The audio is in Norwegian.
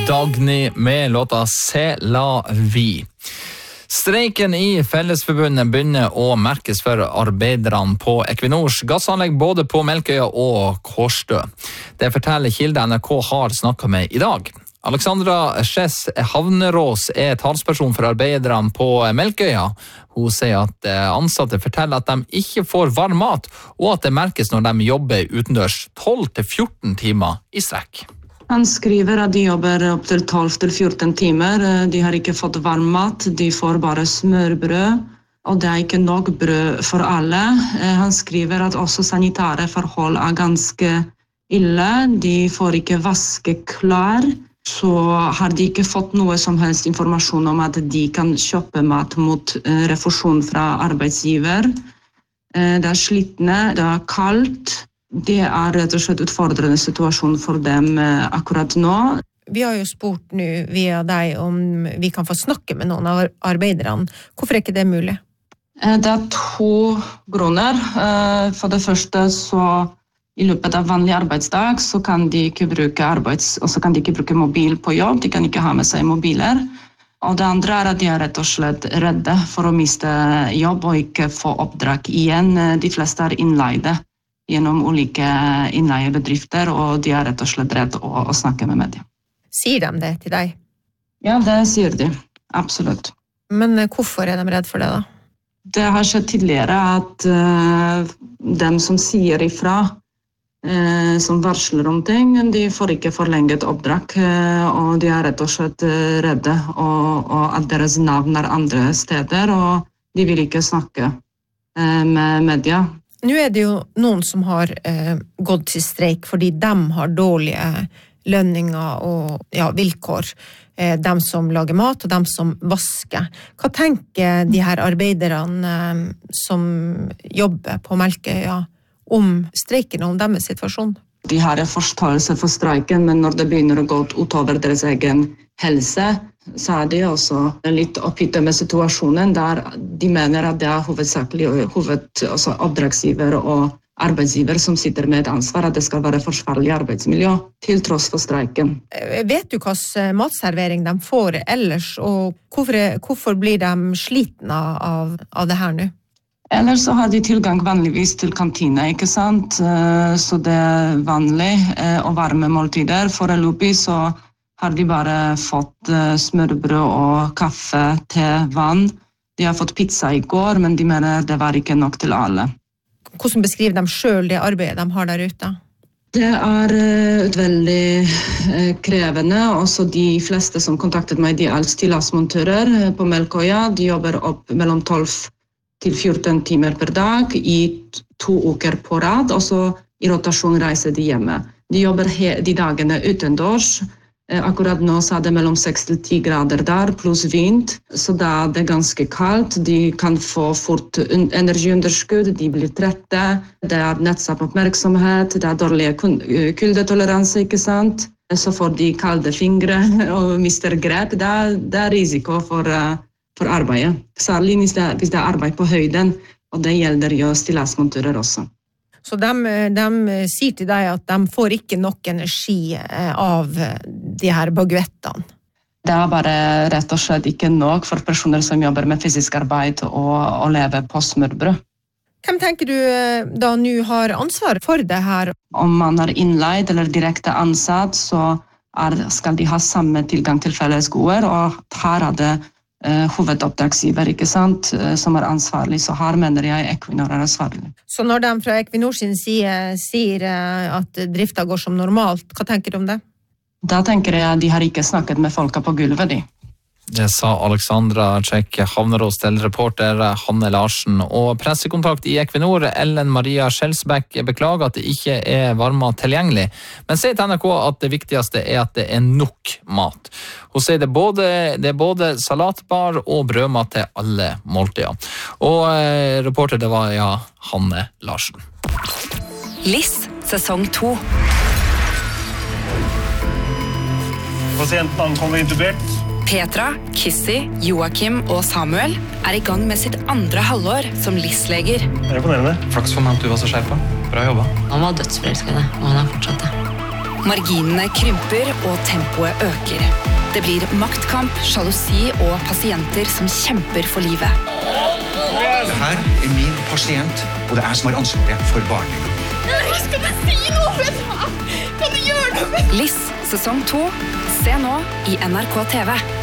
Dagny med låta «C'est la vie». Streiken i Fellesforbundet begynner å merkes for arbeiderne på Equinors gassanlegg både på Melkøya og Kårstø. Det forteller kilde NRK har snakket med i dag. Alexandra Schess Havnerås talsperson for arbeiderne på Melkøya. Hun sier at ansatte forteller at de ikke får varm mat, og at det merkes når de jobber utendørs 12-14 timer i strekk. Han skriver at de jobber opp til 12-14 timer. De har ikke fått varm mat, de får bare smørbrød, og det er ikke nok brød for alle. Han skriver at også sanitære forhold er ganske ille. De får ikke vaske klær, så har de ikke fått noe som helst informasjon om at de kan kjøpe mat mot refusjon fra arbeidsgiver. Det er slitne, det er kaldt. Det er rett og slett utfordrende situasjon for dem akkurat nå. Vi har jo spurt nå via deg om vi kan få snakke med noen av arbeiderne. Hvorfor er ikke det mulig? Det er 2 grunner. For det første så i løpet av vanlig arbeidsdag så kan de ikke bruke mobil på jobb. De kan ikke ha med seg mobiler. Og det andre er at de er rett og slett redde for å miste jobb og ikke få oppdrag igjen. De fleste er innleide gjennom ulike innleiebedrifter, og de er rett og slett redd å snakke med media. Sier de det til deg? Ja, det sier de. Absolutt. Men hvorfor er de redd for det da? Det har skjedd tidligere at dem som sier ifra, som varsler om ting, de får ikke forlenget oppdrag, og de er rett og slett redde, og at deres navn er andre steder, og de vil ikke snakke med media. Nå er det jo noen som har gått til streik fordi de har dårlige lønninger og vilkår. De som lager mat og de som vasker. Hva tenker de her arbeiderne som jobber på Melkøya om streiken og om deres situasjon? De har forståelse for streiken, men når det begynner å gå utover deres egen helse, så er de også litt oppgitte med situasjonen, der de mener at det er hovedsakelig oppdragsgiver og arbeidsgiver som sitter med et ansvar, at det skal være forsvarlig arbeidsmiljø, til tross for streiken. Vet du hva matservering de får ellers, og hvorfor blir de slitne av det her nå? Ellers så har de tilgang vanligvis til kantina, ikke sant? Så det er vanlig å varme måltider. Foreløpig så har de bare fått smørbrød og kaffe, te, vann. De har fått pizza i går, men de mener det var ikke nok til alle. Hvordan beskriver de selv det arbeidet de har der ute? Det er veldig krevende. Også de fleste som kontaktet meg, de er stillasmontører på Melkøya. De jobber opp mellom 12-14 timer per dag i 2 uker på rad, og så i rotasjon reiser de hjemme. De jobber de dagene utendørs. Akkurat nå så er det mellom 6-10 grader der, pluss vind, så da er det ganske kaldt. De kan få fort energiunderskudd, de blir trette, det er nedsatt oppmerksomhet, det er dårlig kuldetoleranse, ikke sant? Så får de kalde fingre og mister grep. Det er risiko for arbeidet, særlig hvis det er arbeid på høyden, og det gjelder jo stillasmontører også. Så de sier til deg at de får ikke nok energi av de her baguettene? Det er bare rett og slett ikke nok for personer som jobber med fysisk arbeid og lever på smørbrød. Hvem tenker du da nå har ansvar for det her? Om man er innleid eller direkte ansatt, så skal de ha samme tilgang til fellesgoder, og her er det hovedoppdragsgiver, ikke sant, som er ansvarlig, så her mener jeg Equinor er ansvarlig. Så når de fra Equinor sin side sier at drifta går som normalt, hva tenker du om det? Da tenker jeg at de har ikke snakket med folka på gulvet, de. Det sa Alexandra Schess Havnerås til reporter Hanne Larsen. Og pressekontakt i Equinor, Ellen Maria Skjelsbæk, beklager at det ikke er varmmat tilgjengelig, men sier til NRK at det viktigste er at det er nok mat. Hun sier det er både salatbar og brødmat til alle måltider. Og reporter det var Hanne Larsen. Liss, sesong 2. Pasienten ankommer intubert. Petra, Kissy, Joakim og Samuel er i gang med sitt andre halvår som LIS-leger. Det er imponerende. Flaks for meg at du var så skjerpa. Bra jobba. Han var dødsforelsket, og han er fortsatt det. Marginene krymper og tempoet øker. Det blir maktkamp, sjalusi og pasienter som kjemper for livet. Det her min pasient, og det som ansvaret for barnet. Skal du si noe, vet du? Kan du gjøre noe? Liss, sesong 2. Se nå i NRK TV.